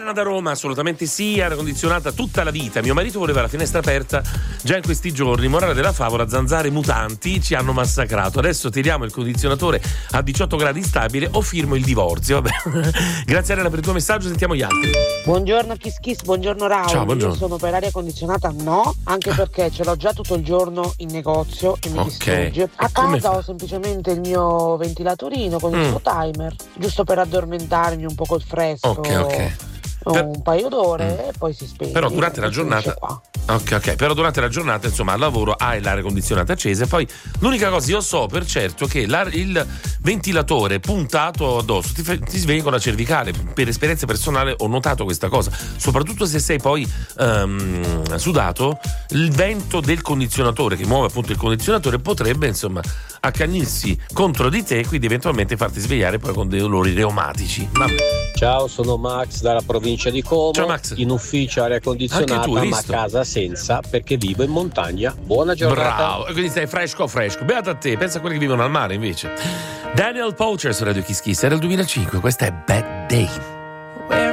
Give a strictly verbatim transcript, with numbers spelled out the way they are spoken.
Giovanna da Roma, assolutamente sì, aria condizionata tutta la vita. Mio marito voleva la finestra aperta già in questi giorni. Morale della favola, zanzare mutanti ci hanno massacrato. Adesso tiriamo il condizionatore a diciotto gradi stabile o firmo il divorzio. Vabbè. Grazie Arena per il tuo messaggio, sentiamo gli altri. Buongiorno Kiss Kiss, buongiorno Raul. Ciao, buongiorno. Io sono per aria condizionata no, anche perché ce l'ho già tutto il giorno in negozio e mi Ok. distrugge. A Come casa fa? ho semplicemente il mio ventilatorino con il Mm. suo timer, giusto per addormentarmi un po' col fresco. Ok, ok. Per- Un paio d'ore Mm. e poi si spegne. Però durante la E finisce giornata qua. Ok, ok, però durante la giornata, insomma, al lavoro hai l'aria condizionata accesa e poi l'unica cosa io so per certo che la, il ventilatore puntato addosso ti, fa- ti sveglia con la cervicale. Per esperienza personale ho notato questa cosa, soprattutto se sei poi um, sudato, il vento del condizionatore che muove appunto il condizionatore potrebbe insomma accanirsi contro di te e quindi eventualmente farti svegliare poi con dei dolori reumatici. Vabbè. Ciao, sono Max dalla provincia di Como. Ciao, Max. In ufficio aria condizionata, Anche tu, hai ma a visto? casa senza, perché vivo in montagna. Buona giornata. Bravo, e quindi stai fresco fresco. Beata a te, pensa a quelli che vivono al mare invece. Daniel Poacher su Radio Kiss Kiss, era il duemilacinque, questa è Bad Day.